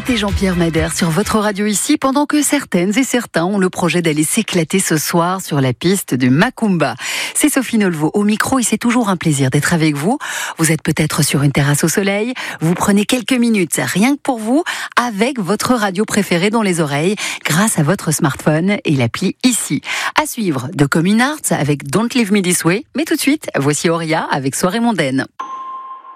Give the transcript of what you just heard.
C'était Jean-Pierre Madère sur votre radio ici, pendant que certaines et certains ont le projet d'aller s'éclater ce soir sur la piste du Macumba. C'est Sophie Nolvo au micro et c'est toujours un plaisir d'être avec vous. Vous êtes peut-être sur une terrasse au soleil, vous prenez quelques minutes rien que pour vous avec votre radio préférée dans les oreilles grâce à votre smartphone et l'appli ici. À suivre de Commune Arts avec Don't Leave Me This Way, mais tout de suite, voici Auria avec Soirée mondaine.